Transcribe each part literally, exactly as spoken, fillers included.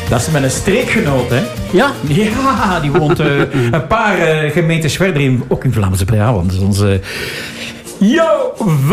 Dat is mijn streekgenoot, hè? Ja? Ja, die woont uh, een paar uh, gemeentes verder, in, ook in Vlaamse Brabant. Dat is onze Yo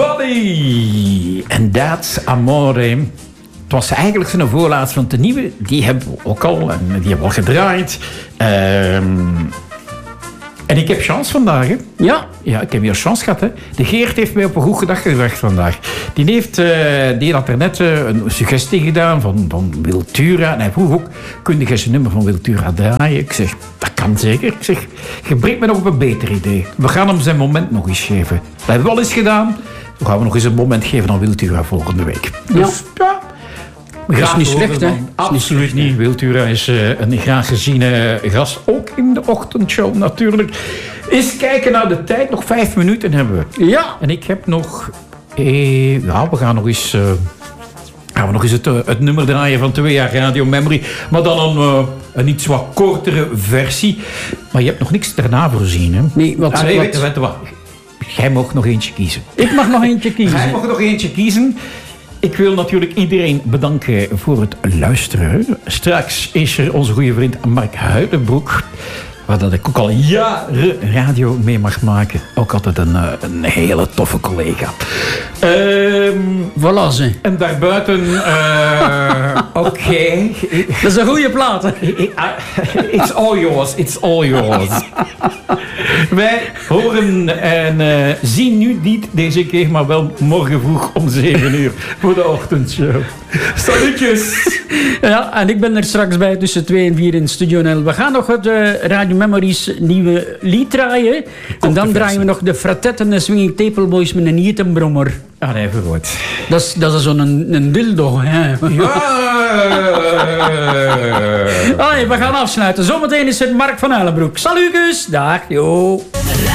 Valley. En dat, Amore. Het was eigenlijk zijn voorlaatste van de nieuwe. Die hebben we ook al, en die hebben we al gedraaid. Um, En ik heb chance vandaag, hè? Ja. Ja, ik heb weer chance gehad, hè? De Geert heeft mij op een goed gedachte gebracht vandaag. Die, heeft, uh, die had er net uh, een suggestie gedaan van, van Wiltura. En hij vroeg ook, kun je zijn nummer van Wiltura draaien? Ik zeg, dat kan zeker. Ik zeg, je brengt me nog op een beter idee. We gaan hem zijn moment nog eens geven. Dat hebben we al eens gedaan. Dan gaan we nog eens een moment geven aan Wiltura volgende week. Ja. Dus, ja. Dat is niet slecht, hè? Absoluut niet. Wiltura is uh, een graag geziene gast. Ook in de ochtendshow natuurlijk. Eens kijken naar de tijd. Nog vijf minuten hebben we. Ja. En ik heb nog... Eh, ja, we gaan nog eens... Uh, gaan we nog eens het, uh, het nummer draaien van twee jaar Radio Memory. Maar dan een, uh, een iets wat kortere versie. Maar je hebt nog niks daarna voorzien, hè? Nee, wat... Allee, wat... weet, weet wat? Jij mag nog eentje kiezen. Ik mag nog eentje kiezen. Jij mag nog eentje kiezen. Ik wil natuurlijk iedereen bedanken voor het luisteren. Straks is er onze goede vriend Mark Huidenbroek, waar dat ik ook al jaren radio mee mag maken. Ook altijd een, een hele toffe collega. Um, voilà, ze. En daarbuiten... Uh, Oké. Okay. Dat is een goede plaat, hè? It's all yours. It's all yours. Wij horen en uh, zien nu niet deze keer, maar wel morgen vroeg om zeven uur voor de ochtendshow. Salutjes! Ja, en ik ben er straks bij tussen twee en vier in Studio N L. We gaan nog het uh, Radio Memories nieuwe lied draaien. En dan draaien we nog de Fratet en de Swinging Table Boys met een Nietenbrommer. Ah, nee, verwoord. Dat is, dat is zo'n een, een dildo, hè? Ja! Allee, we gaan afsluiten. Zometeen is het Mark van Uilenbroek. Salutjes! Dag, joh!